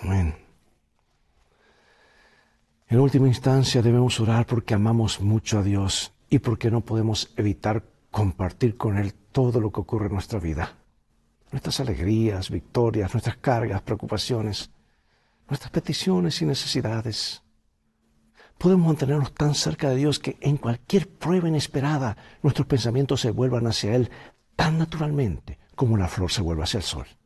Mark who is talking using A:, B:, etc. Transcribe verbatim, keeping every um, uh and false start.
A: Amén. En última instancia debemos orar porque amamos mucho a Dios y porque no podemos evitar compartir con Él todo lo que ocurre en nuestra vida. Nuestras alegrías, victorias, nuestras cargas, preocupaciones, nuestras peticiones y necesidades. Podemos mantenernos tan cerca de Dios que en cualquier prueba inesperada nuestros pensamientos se vuelvan hacia Él tan naturalmente como la flor se vuelve hacia el sol.